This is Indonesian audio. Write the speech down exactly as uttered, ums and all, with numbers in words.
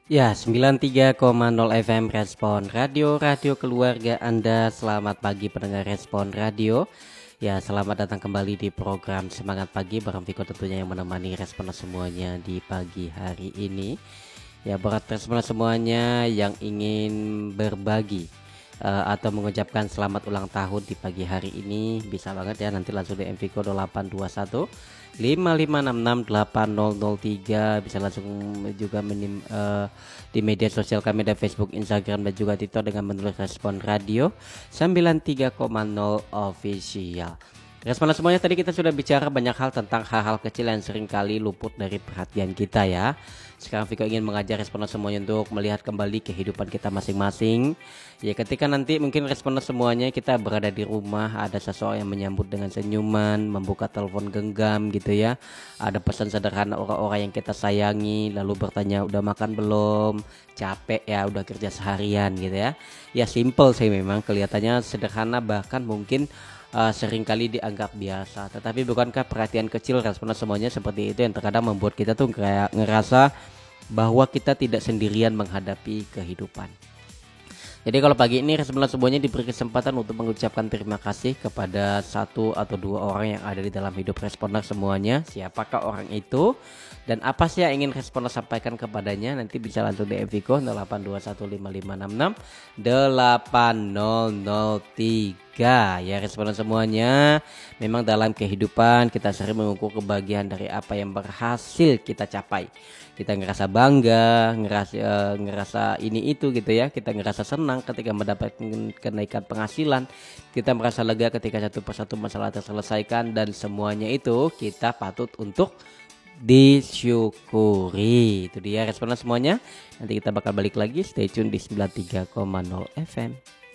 Ya, sembilan puluh tiga koma nol F M Respon Radio, radio keluarga Anda. Selamat pagi pendengar Respon Radio. Ya, selamat datang kembali di program Semangat Pagi bareng Viko tentunya yang menemani respon semuanya di pagi hari ini. Ya, buat respon semuanya yang ingin berbagi uh, atau mengucapkan selamat ulang tahun di pagi hari ini, bisa banget ya, nanti langsung di M V Ko delapan dua satu lima lima enam enam delapan nol nol tiga, bisa langsung juga menim, uh, di media sosial kami ada Facebook, Instagram dan juga TikTok dengan menulis Respon Radio sembilan puluh tiga koma nol official. Respon semuanya, tadi kita sudah bicara banyak hal tentang hal-hal kecil yang sering kali luput dari perhatian kita ya. Sekarang Viko ingin mengajak respon semuanya untuk melihat kembali kehidupan kita masing-masing. Ya, ketika nanti mungkin respon semuanya kita berada di rumah, ada seseorang yang menyambut dengan senyuman, membuka telepon genggam gitu ya. Ada pesan sederhana orang-orang yang kita sayangi, lalu bertanya udah makan belum, capek ya udah kerja seharian gitu ya. Ya simple sih, memang kelihatannya sederhana, bahkan mungkin Uh, seringkali dianggap biasa, tetapi bukankah perhatian kecil respon semuanya seperti itu yang terkadang membuat kita tuh kayak ngerasa bahwa kita tidak sendirian menghadapi kehidupan. Jadi kalau pagi ini Responden semuanya diberi kesempatan untuk mengucapkan terima kasih kepada satu atau dua orang yang ada di dalam hidup Responden semuanya. Siapakah orang itu dan apa sih yang ingin Responden sampaikan kepadanya? Nanti bisa langsung di M V Ko delapan dua satu lima lima enam enam delapan nol nol tiga. Ya Responden semuanya, memang dalam kehidupan kita sering mengukur kebahagiaan dari apa yang berhasil kita capai. Kita ngerasa bangga, ngerasa uh, ngerasa ini itu gitu ya. Kita ngerasa senang ketika mendapatkan kenaikan penghasilan. Kita merasa lega ketika satu persatu masalah terselesaikan, dan semuanya itu kita patut untuk disyukuri. Itu dia responan semuanya. Nanti kita bakal balik lagi. Stay tune di sembilan puluh tiga koma nol F M.